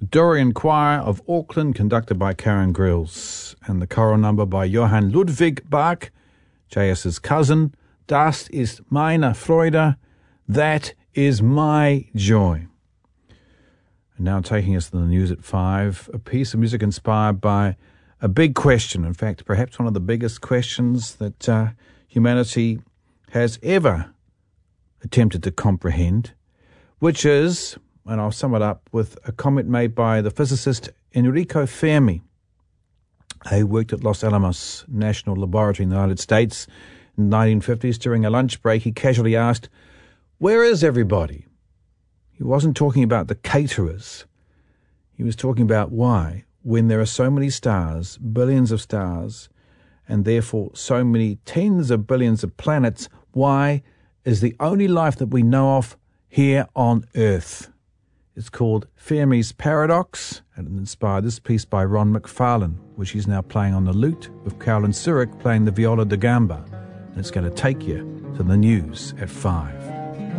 Dorian Choir of Auckland, conducted by Karen Grills, and the choral number by Johann Ludwig Bach, J.S.'s cousin. Das ist meine Freude, that is my joy. And now taking us to the news at 5, a piece of music inspired by a big question, in fact, perhaps one of the biggest questions that humanity has ever attempted to comprehend, which is, and I'll sum it up with a comment made by the physicist Enrico Fermi. He worked at Los Alamos National Laboratory in the United States in the 1950s. During a lunch break, he casually asked, "Where is everybody?" He wasn't talking about the caterers. He was talking about why, when there are so many stars, billions of stars, and therefore so many tens of billions of planets, why is the only life that we know of here on Earth? It's called Fermi's Paradox, and it inspired this piece by Ron McFarlane, which he's now playing on the lute, with Carolyn Zurich playing the viola da gamba. And it's going to take you to the news at 5.